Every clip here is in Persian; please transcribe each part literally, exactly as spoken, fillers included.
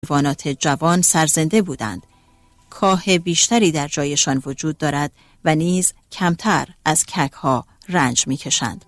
حیوانات جوان سرزنده بودند. کاه بیشتری در جایشان وجود دارد و نیز کمتر از کک‌ها رنج می‌کشند.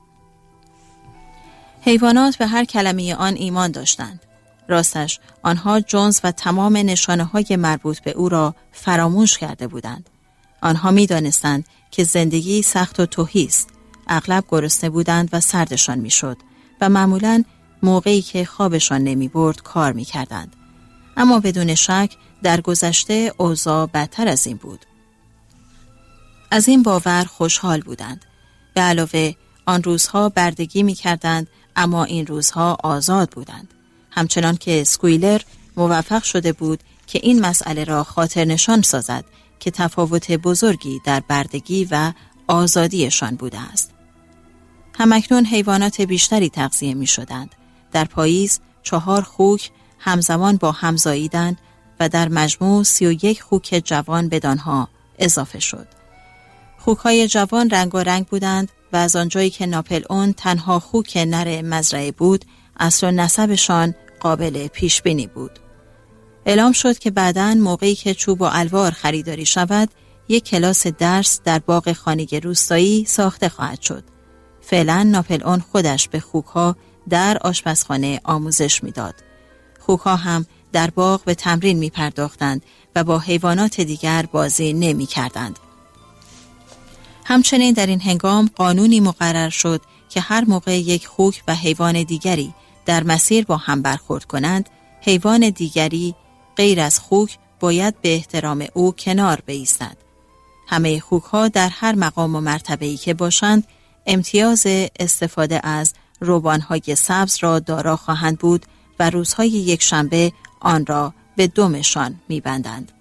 حیوانات به هر کلمه آن ایمان داشتند. راستش آنها جونز و تمام نشانه‌های مربوط به او را فراموش کرده بودند. آنها می‌دانستند که زندگی سخت و تهی است. اغلب گرسنه بودند و سردشان می‌شد و معمولاً موقعی که خوابشان نمی‌برد کار می‌کردند. اما بدون شک در گذشته اوضاع بدتر از این بود. از این باور خوشحال بودند. به علاوه آن روزها بردگی می‌کردند، اما این روزها آزاد بودند. همچنان که اسکویلر موفق شده بود که این مسئله را خاطر نشان سازد که تفاوت بزرگی در بردگی و آزادیشان بوده است. همکنون حیوانات بیشتری تغذیه می شدند. در پاییز چهار خوک همزمان با هم زاییدند و در مجموع سی و یک خوک جوان بدانها اضافه شد. خوک‌های جوان رنگارنگ بودند و از آنجایی که ناپلئون تنها خوک نر مزرعه بود، اصل و نسبشان قابل پیش بینی بود. اعلام شد که بعداً موقعی که چوب و الوار خریداری شود، یک کلاس درس در باغ خانگی روستایی ساخته خواهد شد. فعلاً ناپلئون خودش به خوک‌ها در آشپزخانه آموزش میداد. خوک‌ها هم در باغ به تمرین می پرداختند و با حیوانات دیگر بازی نمی کردند. همچنین در این هنگام قانونی مقرر شد که هر موقع یک خوک و حیوان دیگری در مسیر با هم برخورد کنند، حیوان دیگری غیر از خوک باید به احترام او کنار بایستد. همه خوک‌ها در هر مقام و مرتبه‌ای که باشند، امتیاز استفاده از روبان‌های سبز را دارا خواهند بود و روزهای یک شنبه آن را به دمشان می‌بندند.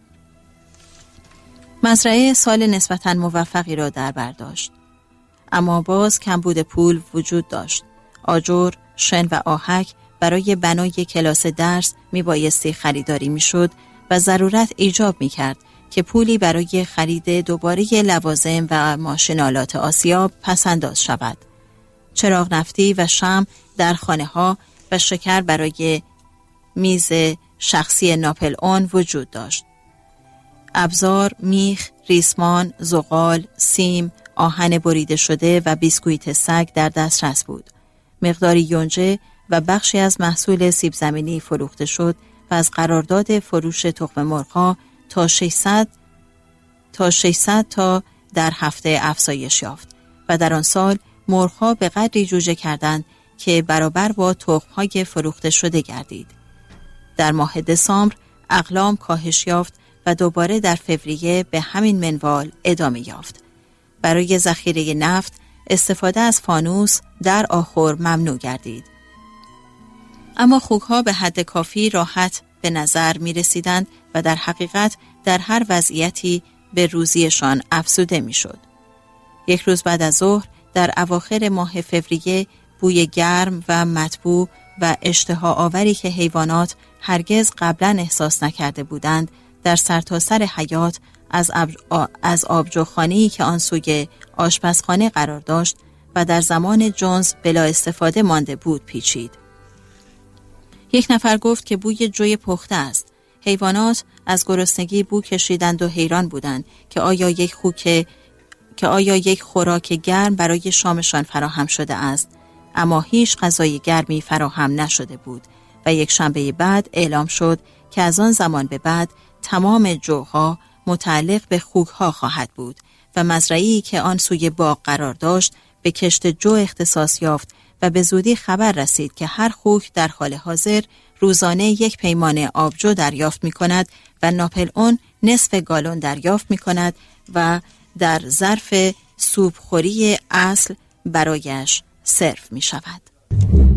مزرعه سال نسبتاً موفقی را در بر داشت. اما باز کمبود پول وجود داشت. آجر، شن و آهک برای بنای کلاس درس میبایستی خریداری میشد و ضرورت ایجاب میکرد که پولی برای خرید دوباره لوازم و ماشین‌آلات آسیاب پس‌انداز شود. چراغ نفتی و شمع در خانه‌ها و شکر برای میز شخصی ناپلئون وجود داشت. ابزار، میخ، ریسمان، زغال، سیم، آهن بریده شده و بیسکویت سگ در دسترس بود. مقداری یونجه و بخشی از محصول سیب زمینی فروخته شد و از قرارداد فروش تخم مرغ‌ها تا ششصد تا ششصد تا در هفته افزایش یافت و در آن سال مرغ‌ها به قدری جوجه کردند که برابر با تخم‌های فروخته شده گردید. در ماه دسامبر اقلام کاهش یافت و دوباره در فوریه به همین منوال ادامه یافت. برای ذخیره نفت استفاده از فانوس در آخر ممنوع گردید. اما خوک‌ها به حد کافی راحت به نظر می رسیدند و در حقیقت در هر وضعیتی به روزیشان افزوده می شد. یک روز بعد از ظهر در اواخر ماه فوریه بوی گرم و مطبوع و اشتها آوری که حیوانات هرگز قبلا احساس نکرده بودند در سرتاسر حیات از, آب... از آبجوخانه‌ای که آن سوی آشپزخانه قرار داشت و در زمان جونز بلا استفاده مانده بود پیچید. یک نفر گفت که بوی جوی پخته است. حیوانات از گرسنگی بو کشیدند و حیران بودند که آیا یک خوک که آیا یک خوراک گرم برای شامشان فراهم شده است، اما هیچ غذای گرمی فراهم نشده بود و یک شنبه بعد اعلام شد که از آن زمان به بعد تمام جوها متعلق به خوک‌ها خواهد بود و مزرعه‌ای که آن سوی باغ قرار داشت به کشت جو اختصاص یافت و به زودی خبر رسید که هر خوک در حال حاضر روزانه یک پیمانه آبجو دریافت می کند و ناپلئون نصف گالون دریافت می کند و در ظرف سوپخوری اصل برایش سرو می شود.